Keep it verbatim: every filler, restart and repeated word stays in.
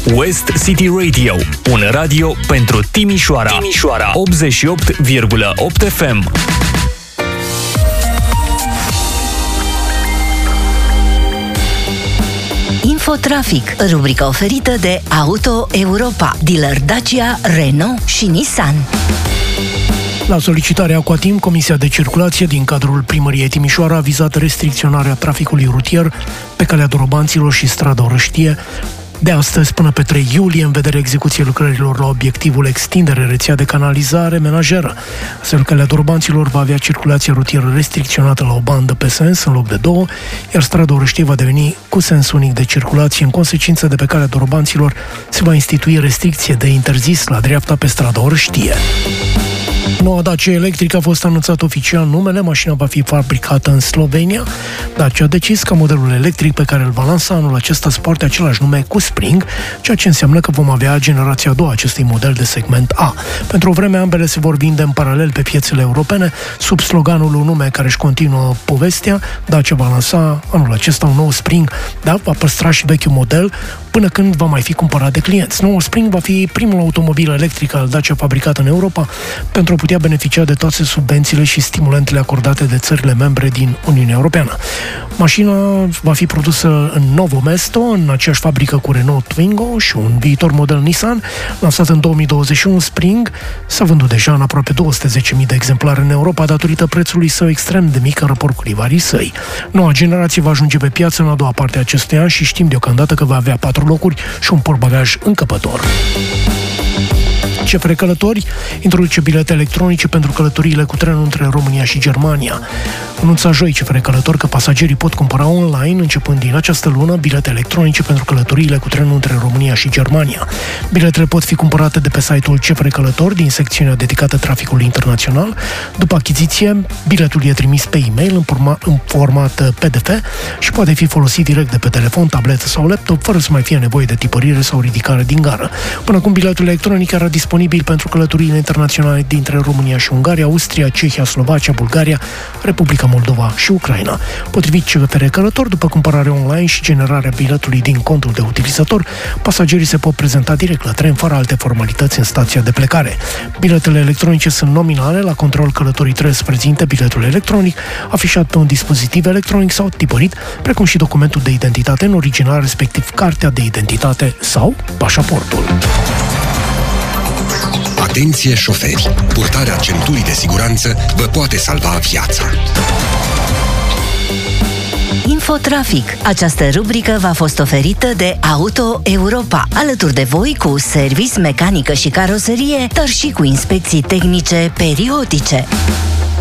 West City Radio, un radio pentru Timișoara. Timișoara optzeci și opt virgulă opt F M. Infotrafic, rubrica oferită de Auto Europa, dealer Dacia, Renault și Nissan. La solicitarea Aquatim, Comisia de Circulație din cadrul Primăriei Timișoara a vizat restricționarea traficului rutier pe calea Dorobanților și strada Orăștie de astăzi până pe trei iulie, în vederea execuției lucrărilor la obiectivul extindere rețea de canalizare menajeră. Astfel, calea Dorobanților va avea circulație rutieră restricționată la o bandă pe sens în loc de două, iar strada Orăștie va deveni cu sens unic de circulație. În consecință, de pe calea Dorobanților se va institui restricție de interzis la dreapta pe strada Orăștie. Noua Dacia electrică a fost anunțat oficial numele, mașina va fi fabricată în Slovenia. Dacia a decis ca modelul electric pe care îl va lansa anul acesta să poarte același nume cu Spring, ceea ce înseamnă că vom avea generația a doua acestui model de segment A. Pentru o vreme, ambele se vor vinde în paralel pe piețele europene, sub sloganul un nume care își continuă povestea. Dacia va lansa anul acesta un nou Spring, dar va păstra și vechiul model până când va mai fi cumpărat de clienți. Noul Spring va fi primul automobil electric al Dacia fabricat în Europa pentru a putea beneficia de toate subvențiile și stimulentele acordate de țările membre din Uniunea Europeană. Mașina va fi produsă în Novo Mesto, în aceeași fabrică cu Renault Twingo și un viitor model Nissan. Lansat în două mii douăzeci și unu, Spring s-a vândut deja în aproape două sute zece mii de exemplare în Europa, datorită prețului său extrem de mic în raport cu rivalii săi. Noua generație va ajunge pe piață în a doua parte a acestui an și știm deocamdată că va avea patru locuri și un portbagaj încăpător. C F R Călători introduce bilete electronice pentru călătoriile cu trenul între România și Germania. Anunța joi C F R Călători că pasagerii pot cumpăra online, începând din această lună, bilete electronice pentru călătoriile cu trenul între România și Germania. Biletele pot fi cumpărate de pe site-ul C F R Călători din secțiunea dedicată traficului internațional. După achiziție, biletul e trimis pe e-mail în, forma, în format P D F și poate fi folosit direct de pe telefon, tabletă sau laptop, fără să mai fie nevoie de tipărire sau ridicare din gară. Până acum, biletul electronic era disponibil pentru călătoriile internaționale dintre România și Ungaria, Austria, Cehia, Slovacia, Bulgaria, Republica Moldova și Ucraina. Potrivit C F R Călători, după cumpărarea online și generarea biletului din contul de utilizator, pasagerii se pot prezenta direct la tren fără alte formalități în stația de plecare. Biletele electronice sunt nominale, la control călătorii trebuie să prezinte biletul electronic afișat pe un dispozitiv electronic sau tipărit, precum și documentul de identitate în original, respectiv cartea de identitate sau pașaportul. Atenție șoferi! Purtarea centurii de siguranță vă poate salva viața. Infotrafic. Această rubrică v-a fost oferită de Auto Europa, alături de voi cu service, mecanică și caroserie, dar și cu inspecții tehnice periodice.